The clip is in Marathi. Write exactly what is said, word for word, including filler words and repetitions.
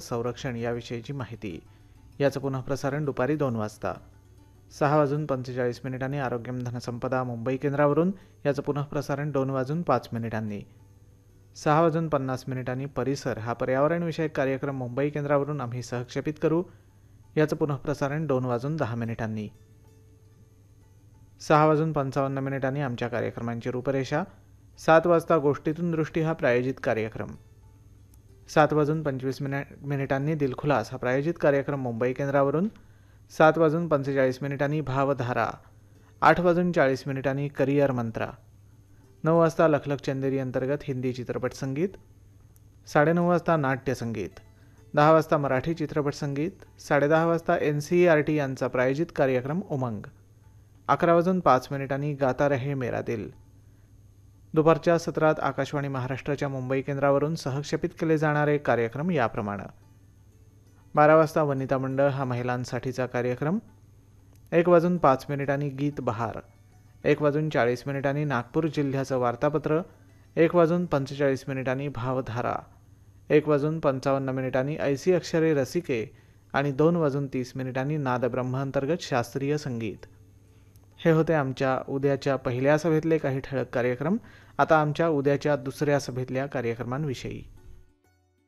संरक्षण याविषयीची माहिती. याचं पुनःप्रसारण दुपारी दोन वाजता. सहा वाजून पंचेचाळीस मिनिटांनी आरोग्यम धनसंपदा मुंबई केंद्रावरून. याचं पुनःप्रसारण दोन वाजून पाच मिनिटांनी. सहा वाजून पन्नास मिनिटांनी परिसर हा पर्यावरणविषयक कार्यक्रम मुंबई केंद्रावरून आम्ही सहक्षेपित करू. याचं पुनःप्रसारण दोन वाजून दहा मिनिटांनी. सहा वाजून पंचावन्न मिनिटांनी आमच्या कार्यक्रमांची रूपरेषा. सात वाजता गोष्टीतून दृष्टी हा प्रायोजित कार्यक्रम. सात वाजून पंचवीस मिनि मिनिटांनी दिलखुलास हा प्रायोजित कार्यक्रम मुंबई केंद्रावरून. सात वाजून पंचेचाळीस मिनिटांनी भावधारा. आठ वाजून चाळीस मिनिटांनी करिअर मंत्रा. नऊ वाजता लखलख चंदेरी अंतर्गत हिंदी चित्रपट संगीत. साडेनऊ वाजता नाट्यसंगीत. दहा वाजता मराठी चित्रपट संगीत. साडेदहा वाजता N C E R T यांचा प्रायोजित कार्यक्रम उमंग. अकरा वाजून पाच मिनिटांनी गाता रहे मेरा दिल. दुपारच्या सत्रात आकाशवाणी महाराष्ट्राच्या मुंबई केंद्रावरून सहक्षेपित केले जाणारे कार्यक्रम याप्रमाणे. बारा वाजता वनिता मंडळ हा महिलांसाठीचा कार्यक्रम. एक वाजून पाच मिनिटांनी गीत बहार. एक वाजून चाळीस मिनिटांनी नागपूर जिल्ह्याचं वार्तापत्र. एक वाजून पंचेचाळीस मिनिटांनी भावधारा. एक वाजून पंचावन्न मिनिटांनी ऐसी अक्षरे रसिके आणि दोन वाजून तीस मिनिटांनी नादब्रह्म अंतर्गत शास्त्रीय संगीत. हे होते आमच्या उद्याच्या पहिल्या सभेतले काही ठळक कार्यक्रम. आता आमच्या उद्याच्या दुसऱ्या सभेतल्या कार्यक्रमांविषयी.